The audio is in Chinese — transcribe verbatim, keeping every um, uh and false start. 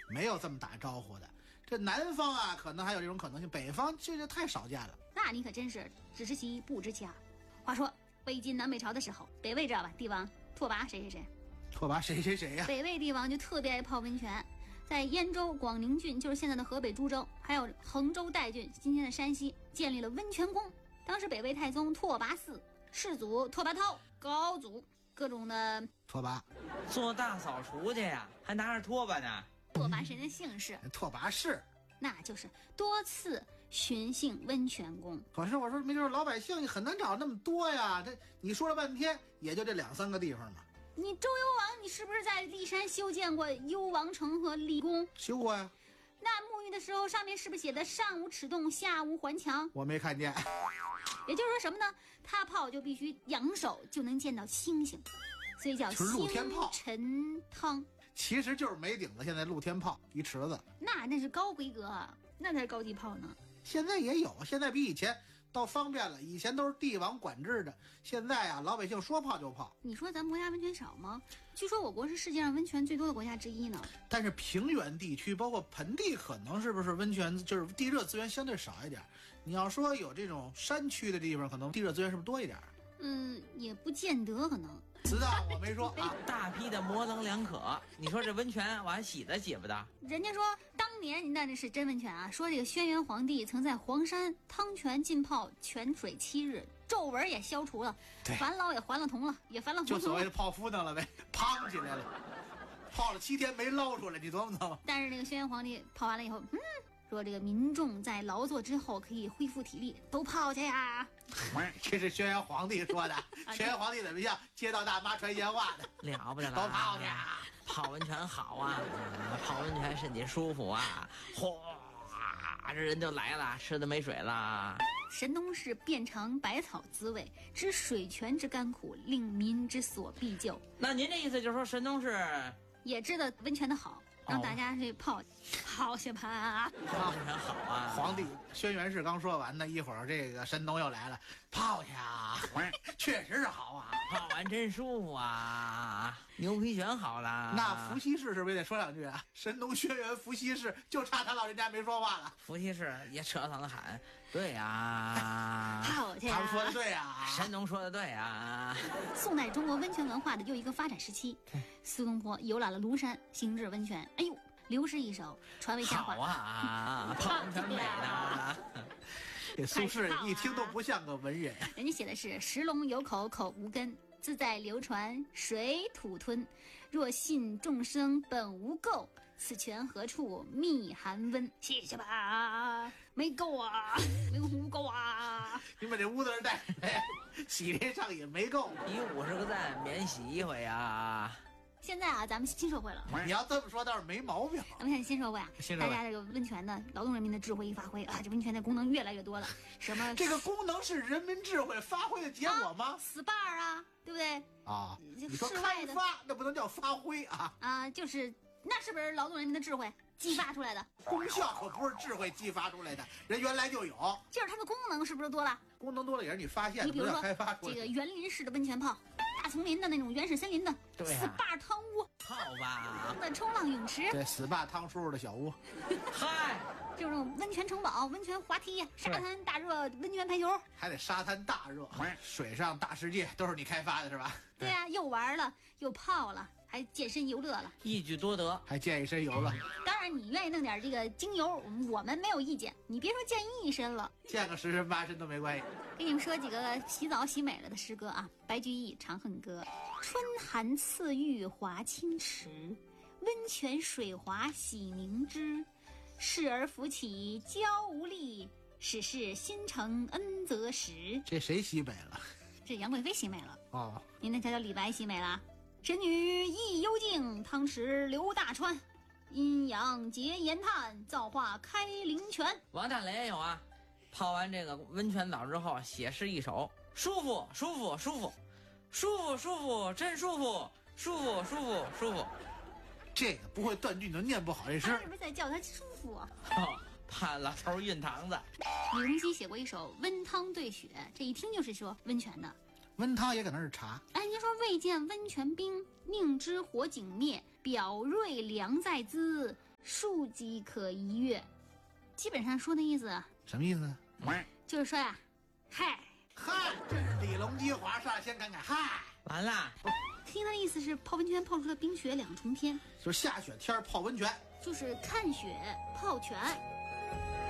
没有这么打招呼的。这南方啊，可能还有这种可能性，北方这就太少见了。 那你可真是只知其一不知其二。话说魏晋南北朝的时候，北魏知道吧？帝王拓跋谁谁谁， 拓跋谁谁谁呀、啊？ 北魏帝王就特别爱泡温泉，在燕州广宁郡，就是现在的河北株洲，还有衡州代郡，今天的山西，建立了温泉宫。当时北魏太宗拓跋嗣，世祖拓跋焘，高祖各种的拓跋， 做大扫除去呀，还拿着拖把呢。 拓跋谁的姓氏？ 拓跋氏。 那就是多次巡幸温泉宫。 可是我说，没准老百姓很难找那么多呀。这你说了半天，也就这两三个地方嘛。 你周幽王，你是不是在骊山修建过幽王城和厉宫？ 修过呀。 那沐浴的时候，上面是不是写的上无尺洞，下无环墙？ 我没看见。 也就是说什么呢？他泡就必须仰手就能见到星星，所以叫星辰汤。 其实就是没顶子，现在露天泡一池子， 那那是高规格啊，那才是高级泡呢。 现在也有，现在比以前倒方便了，以前都是帝王管制的，现在啊，老百姓说泡就泡。 你说咱们国家温泉少吗？据说我国是世界上温泉最多的国家之一呢。 但是平原地区包括盆地，可能是不是温泉就是地热资源相对少一点？你要说有这种山区的地方，可能地热资源是不是多一点？ 嗯，也不见得，可能。 知道我没说啊。 大批的模棱两可，你说这温泉我还洗得洗不的？ 人家说当年那这是真温泉啊，说这个轩辕皇帝曾在黄山汤泉浸泡泉水七日，皱纹也消除了，烦恼也还了童了，也烦了糊涂了， 就所谓的泡芙弄了呗，胖起来了，泡了七天没捞出来，你琢磨琢磨。 但是这个轩辕皇帝泡完了以后，嗯，说这个民众在劳作之后可以恢复体力，都泡去呀。 这是轩辕皇帝说的。轩辕皇帝怎么像街道大妈传闲话的？ 了不得了， 都泡去啊！ 泡温泉好啊，泡温泉身体舒服啊，哗，这人就来了，吃的没水了。 神农氏遍尝百草滋味，知水泉之甘苦，令民之所必救。 那您这意思就是说，神农氏也知道温泉的好，让大家去泡。好些吧， 泡温泉好啊！ 皇帝轩辕氏刚说完呢，一会儿这个神农又来了，泡去啊！确实是好啊， 泡完真舒服啊！牛皮癣好了。 那伏羲氏是不是也得说两句啊？神农轩辕伏羲氏，就差他老人家没说话了。 伏羲氏也扯嗓子喊，对呀、啊， 泡去啊！ 他们说的对啊， 神农说的对啊。 宋代中国温泉文化的又一个发展时期，苏东坡游览了庐山，行至温泉，哎呦！刘氏一首传为佳话。 好啊，泡温泉美的。 这苏轼一听都不像个文人。 人家写的是石龙有口口无根，自在流传水土吞。若信众生本无垢，此泉何处觅寒温？谢谢吧，没够啊，没污垢啊！ 你把这污字带来，洗这上也没够。 你五十个赞免洗一回啊！ 现在啊，咱们新社会了。 你要这么说倒是没毛病。 咱们看新社会啊，大家这个温泉的劳动人民的智慧一发挥啊，这温泉的功能越来越多了。什么？ 这个功能是人民智慧发挥的结果吗？ 啊、S P A 啊，对不对？ 啊，你说开发那不能叫发挥啊？ 啊，就是那是不是劳动人民的智慧激发出来的？ 功效可不是智慧激发出来的，人原来就有。 就是它的功能是不是多了？ 功能多了也是你发现的， 你比如说开发出来这个园林式的温泉泡。大丛林的那种原始森林的 S P A 汤屋， 泡吧， 的冲浪泳池， 对 S P A 汤叔的小屋， 嗨， 这种温泉城堡、温泉滑梯、沙滩大热、温泉排球， 还得沙滩大热，水上大世界都是你开发的是吧？ 对啊，又玩了，又泡了，还健身游乐了， 一举多得， 还健一身油了。 当然，你愿意弄点这个精油，我们没有意见。你别说健一身了， 健个十身八身都没关系。 给你们说几个洗澡洗美了的诗歌啊，白居易《长恨歌》：春寒赐浴华清池，温泉水滑洗凝脂。侍儿扶起娇无力，始是新承恩泽时。 这谁洗美了？ 这杨贵妃洗美了哦。 您那才叫李白洗美了。神女忆幽径，汤池流大川。阴阳结岩炭，造化开灵泉。 王大雷也有啊，泡完这个温泉澡之后，写诗一首，舒服舒服舒服，舒服舒服真舒服，舒服舒服舒服。 这个不会断句，你都念不好这诗。 他是不是在叫他舒服啊？ 哦，怕老头晕堂子。 李洪熙写过一首《温汤对雪》，这一听就是说温泉的。 温汤也可能是茶。 哎，您说未见温泉冰，宁知火景灭，表瑞凉在兹。 数即可一跃。基本上说那意思， 什么意思？ 就是说呀，嗨嗨，这是李隆基华上先感慨嗨。 完了， 听他的意思是泡温泉泡出了冰雪两重天， 就是下雪天泡温泉， 就是看雪泡泉。